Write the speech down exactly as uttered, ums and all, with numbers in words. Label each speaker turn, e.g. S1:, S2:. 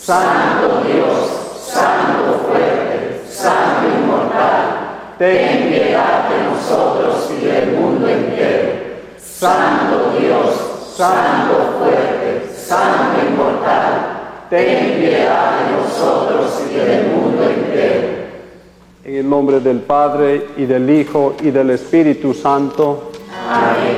S1: Santo Dios, Santo fuerte, Santo inmortal, ten piedad de nosotros y del mundo entero. Santo Dios, Santo fuerte, Santo inmortal, ten piedad de nosotros y del mundo entero.
S2: En el nombre del Padre, y del Hijo, y del Espíritu Santo.
S1: Amén.